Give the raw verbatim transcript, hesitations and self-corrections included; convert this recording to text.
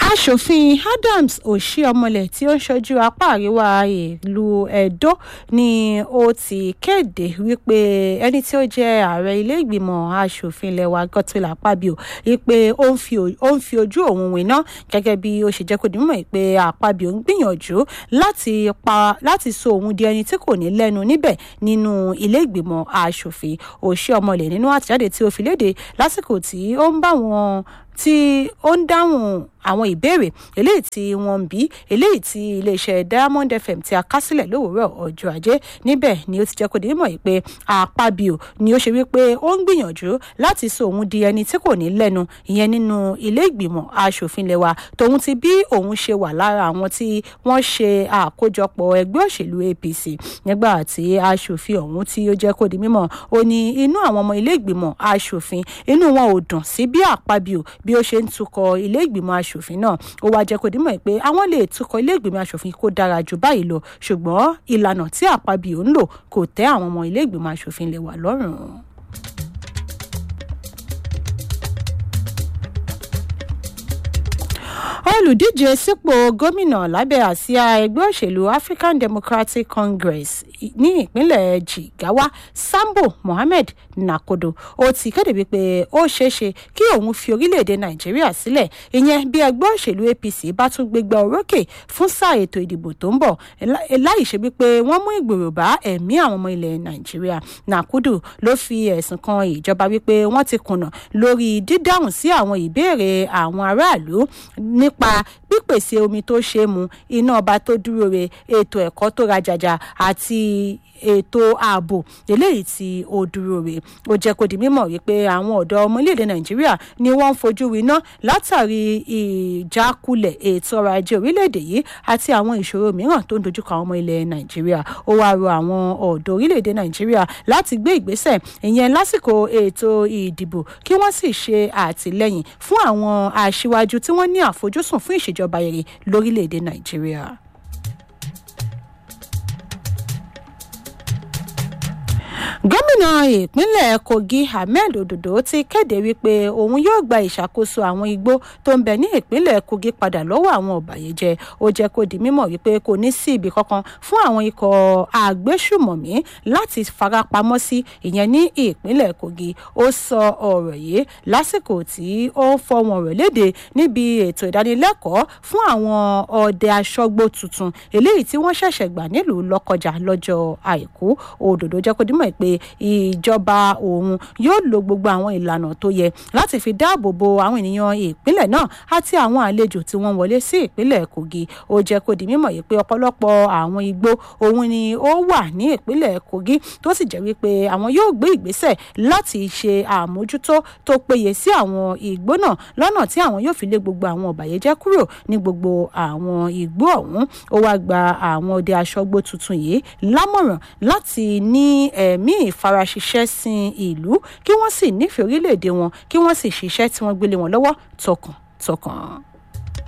aṣòfin Adams Oshiomhole tí ó ń ṣojú apá àríwá ìlú Edo ni ó ti kéde wípé ẹni tí ó jẹ́ ààrẹ ilé ìgbìmọ̀ aṣòfin ilẹ̀ wa Godswill Akpabio wípé ó ń fi ó ń fi ojú òun wìnà gẹ́gẹ́ bí ó ṣe jẹ́ kó di mímọ̀ pé Akpabio ń gbìyànjú láti pa láti sọ òun di ẹni tí kò ní lẹ́nu níbẹ̀ nínú ilé ìgbìmọ̀ aṣòfin. Oshiomhole nínú àtẹ̀jáde tí ó fi léde lásìkò tí ó ń bá wọn tí ó ń dáhùn àwọn ìbéèrè eléyìí tí wọ́n ń bí eléyìí tí iléeṣẹ́ Diamond F M tí a ká sílẹ̀ lówùúrọ̀ ọjọ́ ajé níbẹ̀ ni ó ti jẹ́ kó di mímọ̀ pé Akpabio ni ó ṣe wípé ó ń gbìyànjú láti sọ òun di ẹni tí kò ní lẹ́nu ìyẹn nínú ilé ìgbìmọ̀ aṣòfin ilẹ̀ wa tòun ti bí òun ṣe wà lára àwọn tí wọ́n ṣe àkójọpọ̀ ẹgbẹ́ òṣèlú A P C nígbà tí aṣòfin ọ̀hún tí ó jẹ́ kó di mímọ̀ ó ní inú àwọn ọmọ ilé ìgbìmọ̀ aṣòfin inú wọn ò dùn sí bí Akpabio bí ó ṣe ń tukọ̀ ilé ìgbìmọ̀ aṣòfin náà. Ó wá jẹ́ kó di mọ̀ pé àwọn lè tukọ̀ ilé ìgbìmọ̀ aṣòfin kó dára jù báyìí lọ ṣùgbọ́n ìlànà tí Akpabio ń lò kò tẹ́ àwọn ọmọ ilé ìgbìmọ̀ aṣòfin lè wà lọ́rùn. Olùdíje sípò gómìnà lábẹ́ àsíá ẹgbẹ́ òṣèlú African Democratic Congress ní ìpínlẹ̀ Jigawa Sambo Mohammed Nakodo ó ti kéde wípé ó ṣeéṣe kí òun fi orílẹ̀-èdè Nàìjíríà sílẹ̀ ìyẹn bí ẹgbẹ́ òṣèlú A P C bá tún gbégbá orókè fún sáà ètò ìdìbò tó ń bọ̀ láì ṣe wípé wọ́n mú ìgbèrò bá ẹ̀mí àwọn ọmọ ilẹ̀ Nàìjíríà. Nakodo ló fi ẹ̀sùn kan ìjọba wípé wọ́n ti kùnà lórí dídáhùn sí àwọn ìbéèrè àwọn aráàlú nípa pípèsè omi tó ṣe é mu, iná ọba tó dúró re, ètò ẹ̀kọ́ tó rajaja àti ètò ààbò eléyìí tí ó dúró re. Ó jẹ́ kó di mímọ̀ wípé àwọn ọ̀dọ́ ọmọ orílẹ̀-èdè Nàìjíríà ni wọ́n ń fojú winá látàrí ìjákulẹ̀ ètò ọrọ̀ ajé orílẹ̀-èdè yìí àti àwọn ìṣòro mìíràn tó ń dojúkọ àwọn ọmọ ilẹ̀ Nàìjíríà. Ó wá rọ àwọn ọ̀dọ́ orílẹ̀-èdè Nàìjíríà láti gbé ìgbésẹ̀ ìyẹn lásìkò ètò ìdìbò kí wọ́n sì ṣe àtìlẹ́yìn fún àwọn aṣíwájú tí wọ́n ní àfojúsùn fún ìṣèjọba rere lórílẹ̀-èdè Nàìjíríà. Gómìnà ìpínlẹ̀ Kogi Ahmed Ododo ti kéde wípé òun yóò gba ìṣàkóso àwọn igbó tó ń bẹ ní ìpínlẹ̀ Kogi padà lọ́wọ́ àwọn ọ̀bàyéjẹ́. Ó jẹ́ kó di mímọ̀ wípé kò ní sí ibi kankan fún àwọn ikọ̀ agbésùmọ̀mí láti farapamọ́ sí ìyẹn ní ìpínlẹ̀ Kogi. Ó sọ ọ̀rọ̀ yìí lásìkò tí ó ń fọwọ́n rẹ̀ léde níbi ètò ìdánilẹ́kọ̀ọ́ fún àwọn ọdẹ aṣọ́gbó tuntun eléyìí tí wọ́n ṣẹ̀ṣẹ̀ gbà nílùú Lọ́kọjà lọ́jọ́ Àìkú. Ododo jẹ́ kó di mímọ̀ pé ìjọba òun yóò lo gbogbo àwọn ìlànà tó yẹ láti fi dáàbò bo àwọn ènìyàn ìpínlẹ̀ náà àti àwọn àlejò tí wọ́n wọlé sí ìpínlẹ̀ Kogi. Ó jẹ́ kó di mímọ̀ yìí pé ọ̀pọ̀lọpọ̀ àwọn igbó òun ni ó wà ní ìpínlẹ̀ Kogi tó sì jẹ́ wípé àwọn yóò gbé ìgbésẹ̀ láti ṣe àmójútó tó péye sí àwọn igbó náà lọ́nà tí àwọn yóò fi lé gbogbo àwọn ọ̀bàyéjẹ́ kúrò ní gbogbo àwọn igbó ọ̀hún. Ó wá gba àwọn ọdẹ aṣọ́gbó tuntun yìí lámọ̀ràn láti ní ẹ̀mí ìfaraṣiṣẹ́ sin ìlú kí wọ́n sì nífẹ̀ẹ́ orílẹ̀-èdè wọn kí wọ́n sì ṣiṣẹ́ tí wọ́n gbélé wọn lọ́wọ́ tọkàntọkàn.